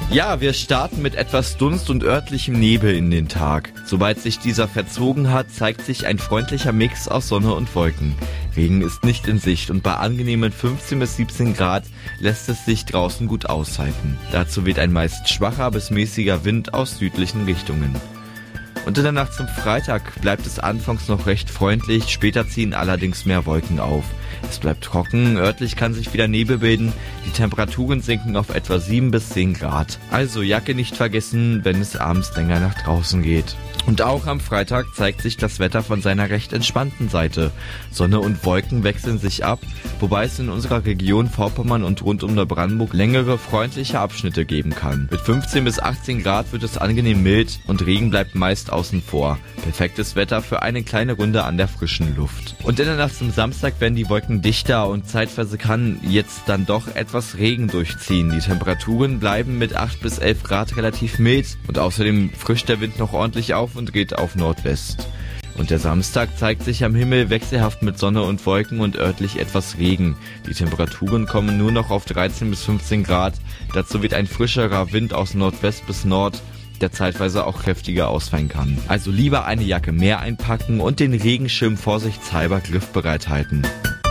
Ja, wir starten mit etwas Dunst und örtlichem Nebel in den Tag. Sobald sich dieser verzogen hat, zeigt sich ein freundlicher Mix aus Sonne und Wolken. Regen ist nicht in Sicht und bei angenehmen 15 bis 17 Grad lässt es sich draußen gut aushalten. Dazu weht ein meist schwacher bis mäßiger Wind aus südlichen Richtungen. Und in der Nacht zum Freitag bleibt es anfangs noch recht freundlich, später ziehen allerdings mehr Wolken auf. Es bleibt trocken, örtlich kann sich wieder Nebel bilden, die Temperaturen sinken auf etwa 7 bis 10 Grad. Also Jacke nicht vergessen, wenn es abends länger nach draußen geht. Und auch am Freitag zeigt sich das Wetter von seiner recht entspannten Seite. Sonne und Wolken wechseln sich ab, wobei es in unserer Region Vorpommern und rund um Neubrandenburg längere freundliche Abschnitte geben kann. Mit 15 bis 18 Grad wird es angenehm mild und Regen bleibt meist außen vor. Perfektes Wetter für eine kleine Runde an der frischen Luft. Und in der Nacht zum Samstag werden die Wolken dichter und zeitweise kann jetzt dann doch etwas Regen durchziehen. Die Temperaturen bleiben mit 8 bis 11 Grad relativ mild und außerdem frischt der Wind noch ordentlich auf und geht auf Nordwest. Und der Samstag zeigt sich am Himmel wechselhaft mit Sonne und Wolken und örtlich etwas Regen. Die Temperaturen kommen nur noch auf 13 bis 15 Grad. Dazu weht ein frischerer Wind aus Nordwest bis Nord, der zeitweise auch kräftiger ausfallen kann. Also lieber eine Jacke mehr einpacken und den Regenschirm vorsichtshalber griffbereit halten.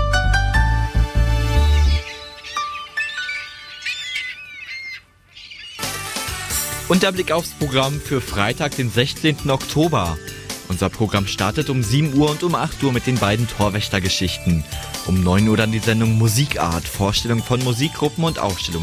Und der Blick aufs Programm für Freitag, den 16. Oktober. Unser Programm startet um 7 Uhr und um 8 Uhr mit den beiden Torwächtergeschichten. Um 9 Uhr dann die Sendung Musikart, Vorstellung von Musikgruppen und Aufstellungen.